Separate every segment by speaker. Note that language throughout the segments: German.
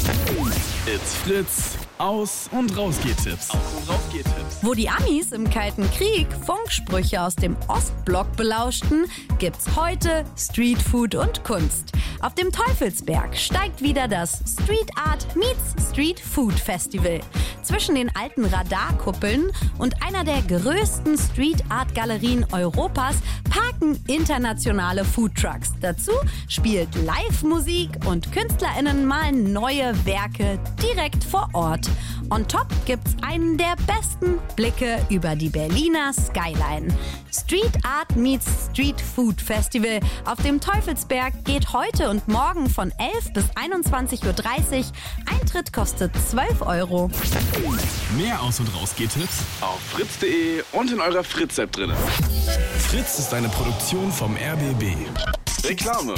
Speaker 1: It's Fritz. Aus- und Rausgehtipps.
Speaker 2: Wo die Amis im Kalten Krieg Funksprüche aus dem Ostblock belauschten, gibt's heute Streetfood und Kunst. Auf dem Teufelsberg steigt wieder das Street Art meets Street Food Festival. Zwischen den alten Radarkuppeln und einer der größten Street Art Galerien Europas parken internationale Foodtrucks. Dazu spielt Live-Musik und KünstlerInnen malen neue Werke direkt vor Ort. On top gibt's einen der besten Blicke über die Berliner Skyline. Street Art meets Street Food Festival auf dem Teufelsberg geht heute und morgen von 11 bis 21.30 Uhr. Eintritt kostet 12 €.
Speaker 1: Mehr Aus- und Rausgehtipps auf fritz.de und in eurer Fritz-App drin. Fritz ist eine Produktion vom RBB. Reklame.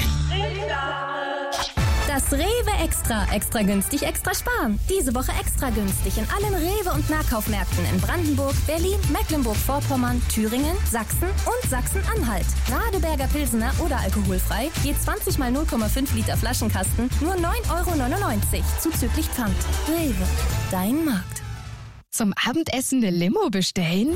Speaker 3: Das Rewe Extra. Extra günstig, extra sparen. Diese Woche extra günstig in allen Rewe- und Nahkaufmärkten in Brandenburg, Berlin, Mecklenburg-Vorpommern, Thüringen, Sachsen und Sachsen-Anhalt. Radeberger Pilsener oder alkoholfrei, je 20 mal 0,5 Liter Flaschenkasten, nur 9,99 € zuzüglich Pfand. Rewe, dein Markt.
Speaker 4: Zum Abendessen eine Limo bestellen?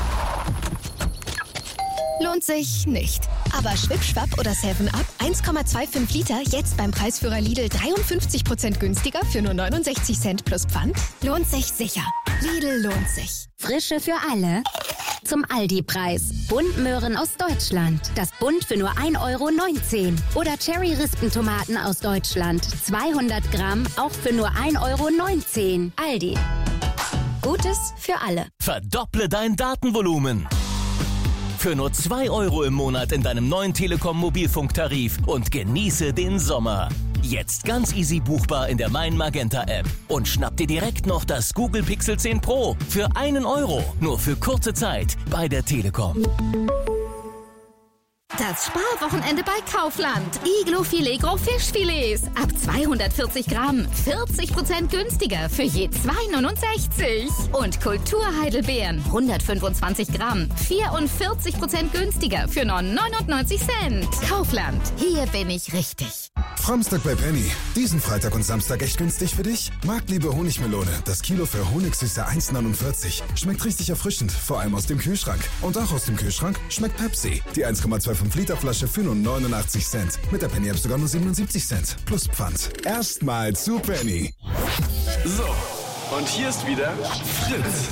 Speaker 4: Lohnt sich nicht. Aber Schwipp-Schwapp oder 7-Up 1,25 Liter jetzt beim Preisführer Lidl 53% günstiger für nur 69 Cent plus Pfand? Lohnt sich sicher. Lidl lohnt sich.
Speaker 5: Frische für alle. Zum Aldi-Preis. Buntmöhren aus Deutschland. Das Bunt für nur 1,19 € Oder Cherry-Rispentomaten aus Deutschland. 200 Gramm, auch für nur 1,19 €. Aldi. Gutes für alle.
Speaker 6: Verdopple dein Datenvolumen. Für nur 2 € im Monat in deinem neuen Telekom-Mobilfunktarif und genieße den Sommer. Jetzt ganz easy buchbar in der Mein Magenta App. Und schnapp dir direkt noch das Google Pixel 10 Pro für 1 €. Nur für kurze Zeit bei der Telekom.
Speaker 3: Das Sparwochenende bei Kaufland. Iglo-Filet Gros Fischfilets. Ab 240 Gramm. 40% günstiger für je 2,69 €. Und Kulturheidelbeeren. 125 Gramm. 44% günstiger für nur 99 Cent. Kaufland. Hier bin ich richtig.
Speaker 7: Samstag bei Penny. Diesen Freitag und Samstag echt günstig für dich? Marktliebe Honigmelone. Das Kilo für Honigsüße 1,49. Schmeckt richtig erfrischend, vor allem aus dem Kühlschrank. Und auch aus dem Kühlschrank schmeckt Pepsi. Die 1,25 Liter Flasche für nur 89 Cent. Mit der Penny App sogar nur 77 Cent. Plus Pfand. Erstmal zu Penny.
Speaker 1: So, und hier ist wieder Fritz.